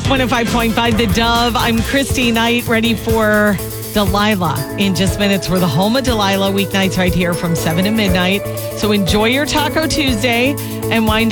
105.5 The Dove. I'm Christy Knight, ready for Delilah in just minutes. We're the home of Delilah, weeknights right here from 7 to midnight. So enjoy your Taco Tuesday and wind